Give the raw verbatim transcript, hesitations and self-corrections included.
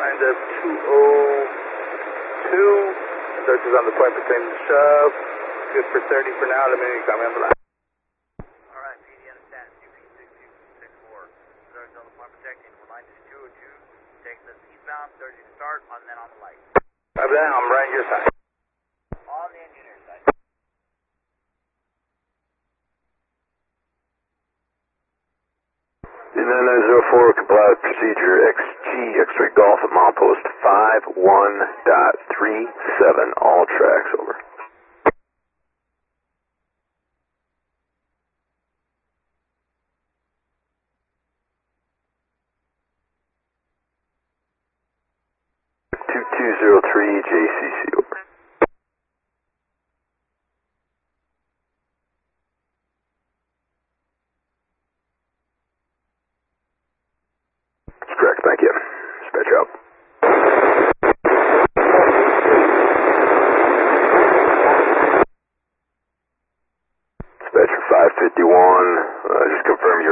lined up two oh two. Search is on the point between the shove. Good for thirty for now. Let me know you got me on the line. Alright, P D understand. C P six two six four. Search on the point protecting. We're line two oh two. Taking us eastbound. thirty to start. On then on the light. Right then, I'm right on your side. On the engineer side. nine nine zero four, comply with procedure X G, X-ray Golf at milepost five one dot three seven, all tracks, over. two two zero three, J C C, over. That's correct, thank you. Dispatch out. Dispatcher five fifty-one, uh, just confirm you